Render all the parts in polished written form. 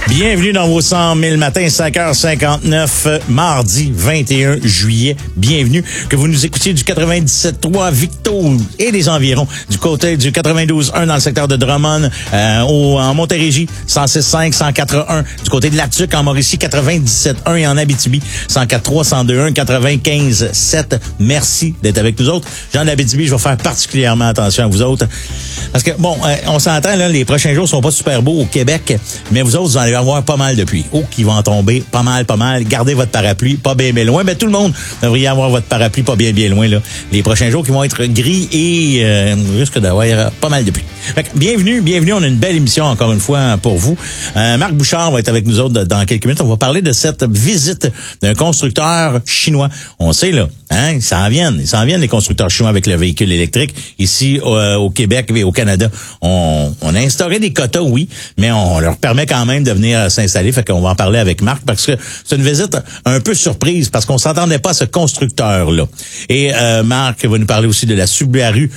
Bienvenue dans vos 100 000 matins, 5h59, mardi 21 juillet. Bienvenue. Que vous nous écoutiez du 97.3 Victo et des environs, du côté du 92.1 dans le secteur de Drummond, en Montérégie, 106.5, 104.1, du côté de Latuc, en Mauricie, 97.1 et en Abitibi, 104.3, 102.1, 95.7. Merci d'être avec nous autres. Jean d'Abitibi, je vais faire particulièrement attention à vous autres. Parce que, bon, on s'entend, là, les prochains jours sont pas super beaux au Québec, mais vous autres, vous en allez avoir pas mal de pluie. Oh, qui vont en tomber pas mal. Gardez votre parapluie pas bien loin. Mais tout le monde devrait avoir votre parapluie pas bien loin, là. Les prochains jours qui vont être gris et risque d'avoir pas mal de pluie. Fait que, bienvenue. On a une belle émission encore une fois pour vous. Marc Bouchard va être avec nous autres dans quelques minutes. On va parler de cette visite d'un constructeur chinois. On sait, là, hein, ils s'en viennent les constructeurs chinois avec le véhicule électrique. Ici, au Québec et au Canada, on a instauré des quotas, oui, mais on leur permet quand même de venir s'installer. Fait qu'on va en parler avec Marc parce que c'est une visite un peu surprise parce qu'on s'entendait pas à ce constructeur-là. Et Marc va nous parler aussi de la Subaru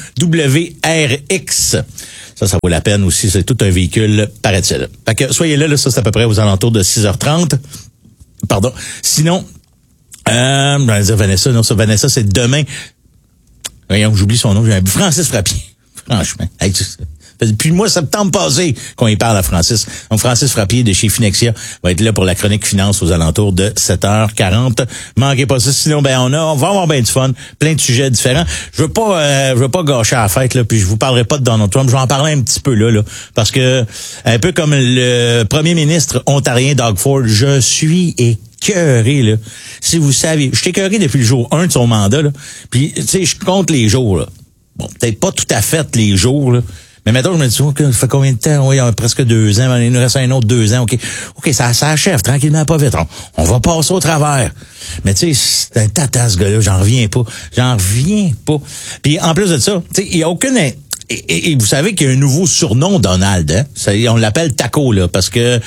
WRX. Ça vaut la peine aussi. C'est tout un véhicule, paraît-il. Fait que soyez là, ça c'est à peu près aux alentours de 6h30. Pardon. Sinon, je vais dire Vanessa. Non, ça, Vanessa, c'est demain. Voyons, j'oublie son nom. Francis Frappier. Franchement. Hey, depuis le mois de septembre passé qu'on y parle à Francis. Donc, Francis Frappier de chez Finexia va être là pour la chronique finance aux alentours de 7h40. Manquez pas ça. Sinon, on va avoir bien du fun. Plein de sujets différents. Je veux pas gâcher la fête, là, puis je vous parlerai pas de Donald Trump. Je vais en parler un petit peu là. Parce que, un peu comme le premier ministre ontarien Doug Ford, je suis écœuré, là. Si vous saviez, je suis écœuré depuis le jour 1 de son mandat, là. Puis, tu sais, je compte les jours, là. Bon, peut-être pas tout à fait les jours, là. Mais maintenant, je me dis, ça fait combien de temps? Oui, il y a presque 2 ans. Il nous reste un autre 2 ans. OK, ça achève tranquillement, pas vite. On va passer au travers. Mais tu sais, c'est un tata, ce gars-là. J'en reviens pas. Puis en plus de ça, tu sais, il y a aucune... Et vous savez qu'il y a un nouveau surnom, Donald, hein? On l'appelle Taco, là, parce que...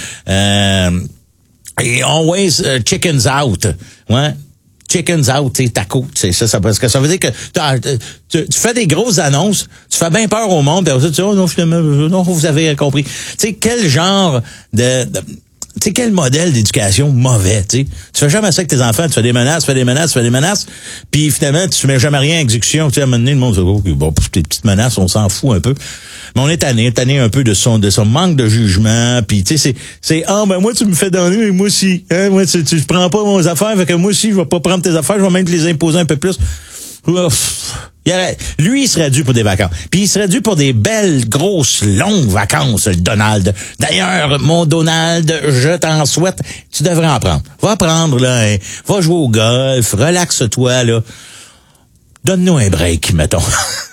always chickens out. Ouais. Chickens out, tu sais, taco, c'est ça, parce que ça veut dire que tu fais des grosses annonces, tu fais bien peur au monde, puis après ça, tu dis, oh non, finalement, non, vous avez compris. Tu sais, quel genre tu sais, quel modèle d'éducation mauvais, tu sais. Tu fais jamais ça avec tes enfants, tu fais des menaces, puis finalement, tu mets jamais rien en exécution. Tu sais, à un moment donné, le monde dit, bon, tes petites menaces, on s'en fout un peu. Mais on est tanné un peu de son manque de jugement, puis tu sais, c'est moi tu me fais donner, mais moi aussi, hein, moi tu prends pas mes affaires, fait que moi aussi je vais pas prendre tes affaires, je vais même te les imposer un peu plus. Lui, il serait dû pour des vacances. Puis il serait dû pour des belles, grosses, longues vacances, le Donald. D'ailleurs, mon Donald, je t'en souhaite, tu devrais en prendre. Va prendre, là, va jouer au golf, relaxe-toi, là. Donne-nous un break, mettons.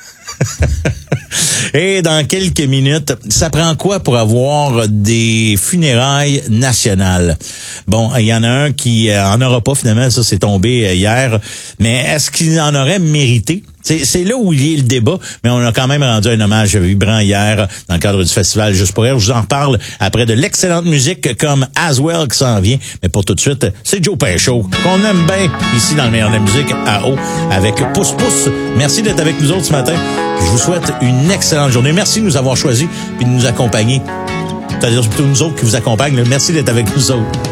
Et dans quelques minutes, ça prend quoi pour avoir des funérailles nationales? Bon, il y en a un qui en aura pas finalement, ça c'est tombé hier, mais est-ce qu'il en aurait mérité? C'est là où il y a le débat, mais on a quand même rendu un hommage vibrant hier dans le cadre du festival Juste pour rire. Je vous en reparle après de l'excellente musique comme Aswell qui s'en vient. Mais pour tout de suite, c'est Joe Pinchot, qu'on aime bien ici dans le meilleur de la musique à eau avec Pouce Pouce. Merci d'être avec nous autres ce matin. Je vous souhaite une excellente journée. Merci de nous avoir choisis puis de nous accompagner. C'est-à-dire plutôt nous autres qui vous accompagnent. Merci d'être avec nous autres.